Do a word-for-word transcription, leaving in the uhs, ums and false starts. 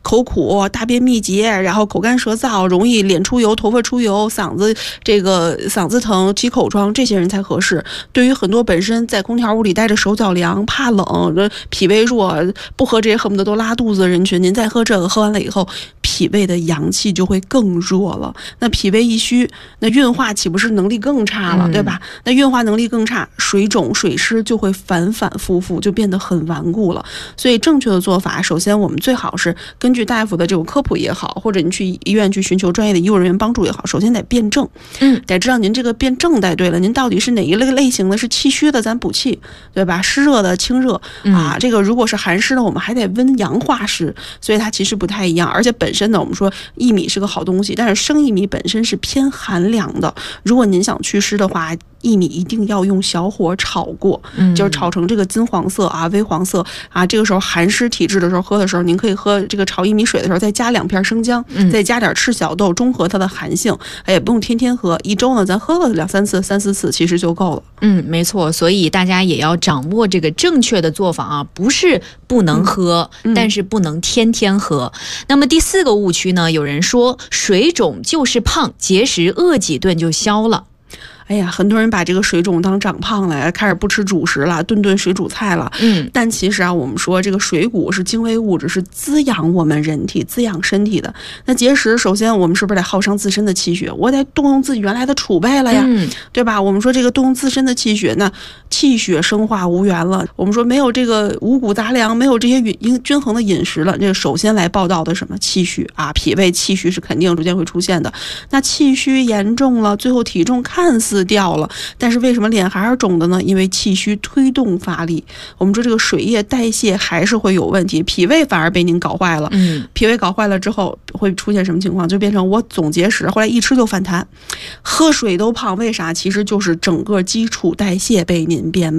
口苦、大便秘结，然后口干舌燥，容易脸出油、头发出油、嗓子这个嗓子疼、起口疮，这些人才合适。对于很多本身在空调屋里待着手脚凉、怕冷、脾胃弱、不喝这些恨不得都拉肚子的人群，您再喝这个，喝完了以后，脾胃的阳气就会更弱了。那脾胃一虚，那运化岂不是能力更差了，对吧？那运化能力更差，水肿水湿就会反反复复，就变得很顽固了。所以正确的做法，首先我们最好是根据大夫的这种科普也好，或者你去医院去寻求专业的医务人员帮助也好，首先得辩证，嗯，得知道您这个辩证带对了，您到底是哪一类类型的，是气虚的咱补气，对吧？湿热的清热啊，这个如果是寒湿的，我们还得温阳化湿，所以它其实不太一样。而且本身呢，我们说薏米是个好东西，但是生薏米本身是偏寒凉的，如果您想祛湿的话，薏米一定要用小火炒过，嗯，就是炒成这个金黄色啊、微黄色啊。这个时候寒湿体质的时候喝的时候，您可以喝这个炒薏米水的时候再加两片生姜，嗯，再加点赤小豆，中和它的寒性。哎，也不用天天喝，一周呢咱喝了两三次、三四次，其实就够了。 嗯，没错，所以大家也要掌握这个正确的做法啊，不是不能喝，嗯，但是不能天天喝。那么第四个误区呢，有人说水肿就是胖，节食饿几顿就消了。 哎呀，很多人把这个水肿当长胖了，开始不吃主食了，顿顿水煮菜了。嗯，但其实啊，我们说这个水谷是精微物质，是滋养我们人体、滋养身体的。那节食，首先我们是不是得耗伤自身的气血？我得动用自己原来的储备了呀，嗯，对吧？我们说这个动用自身的气血，那气血生化无源了。我们说没有这个五谷杂粮，没有这些均均衡的饮食了，这个首先来报道的什么气虚啊？脾胃气虚是肯定逐渐会出现的。那气虚严重了，最后体重看似掉了，但是为什么脸还是肿的呢？因为气虚推动发力，我们说这个水液代谢还是会有问题，脾胃反而被您搞坏了。嗯，脾胃搞坏了之后会出现什么情况？就变成我总节食，后来一吃就反弹，喝水都胖，为啥？其实就是整个基础代谢被您变慢。